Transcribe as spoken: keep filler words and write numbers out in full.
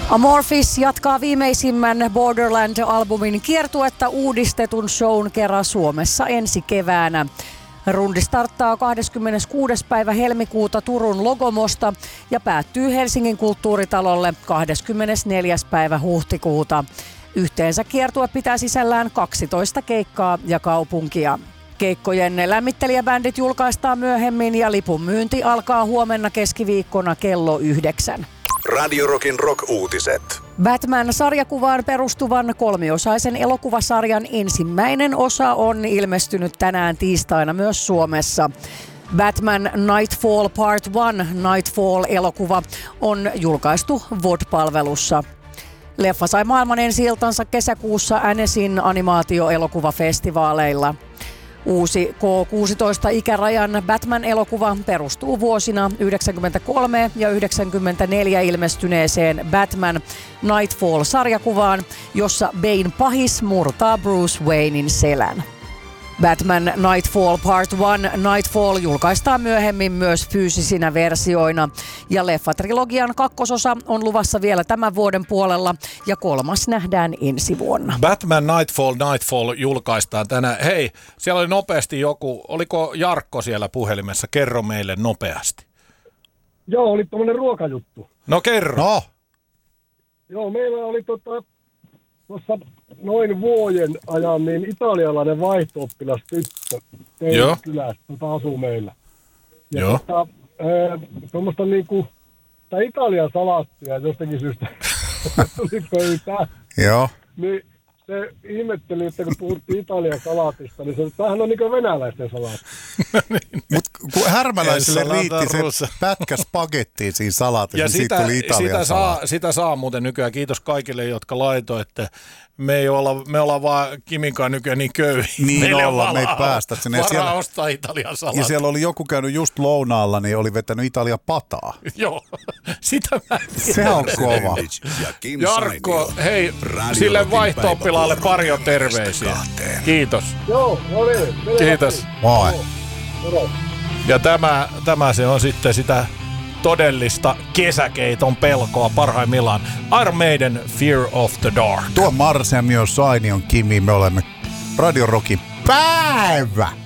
Amorphis jatkaa viimeisimmän Borderland-albumin kiertuetta uudistetun shown kerran Suomessa ensi keväänä. Rundi starttaa kahdeskymmeneskuudes päivä helmikuuta Turun Logomosta ja päättyy Helsingin kulttuuritalolle kahdeskymmenesneljäs päivä huhtikuuta. Yhteensä kiertue pitää sisällään kaksitoista keikkaa ja kaupunkia. Keikkojen lämmittelijäbändit julkaistaan myöhemmin ja lipun myynti alkaa huomenna keskiviikkona kello yhdeksän. Radio Rockin rock-uutiset. Batman-sarjakuvaan perustuvan kolmiosaisen elokuvasarjan ensimmäinen osa on ilmestynyt tänään tiistaina myös Suomessa. Batman Nightfall Part yksi Nightfall-elokuva on julkaistu V O D-palvelussa. Leffa sai maailman ensi-iltansa kesäkuussa Annesin animaatioelokuvafestivaaleilla. Uusi K kuusitoista-ikärajan Batman-elokuva perustuu vuosina yhdeksänkymmentäkolme ja yhdeksänkymmentäneljä ilmestyneeseen Batman Nightfall-sarjakuvaan, jossa Bane pahis murtaa Bruce Waynein selän. Batman Nightfall Part yksi Nightfall julkaistaan myöhemmin myös fyysisinä versioina ja leffatrilogian kakkososa on luvassa vielä tämän vuoden puolella ja kolmas nähdään ensi vuonna. Batman Nightfall Nightfall julkaistaan tänään. Hei, siellä oli nopeasti joku, oliko Jarkko siellä puhelimessa? Kerro meille nopeasti. Joo, oli tommonen ruokajuttu. No kerro. No. Joo, meillä oli tota tuossa noin vuoden ajan niin italialainen vaihto-oppilas tyttö teidän kylästä, tota asuu meillä. Ja Joo. Tota, tuommoista niinku, tää Italian salaattia jostakin syystä tuli pöytään. Joo. Niin se ihmetteli, että kun puhuttiin Italian salaatista, niin se tämähän on niinku venäläisten salaatti. Mut kun härmäläiselle riitti se pätkä spagettiin siinä salaatissa, niin siitä tuli Italian sitä salaatti. saa, sitä saa muuten nykyään. Kiitos kaikille, jotka laitoitte. Me ei olla, me ollaan vaan Kiminkaan nykyään niin köyhiä. Niin ollaan, me ei päästä sinne. Varaa siellä, ostaa Italian salaattia. ja siellä oli joku käynyt just lounaalla, niin oli vetänyt Italian pataa. Joo, sitä mä en tiedä. Se on kova. Jarkko, hei, sille vaihto-oppilaalle pari on terveisiä. Kiitos. Joo, no niin. Kiitos. Moi. Ja tämä, tämä se on sitten sitä todellista kesäkeiton pelkoa parhaimmillaan. Iron Maiden, Fear of the Dark. Tuo Mars ja Mio Saini on Kimi, me olemme Radio Rockin päivä.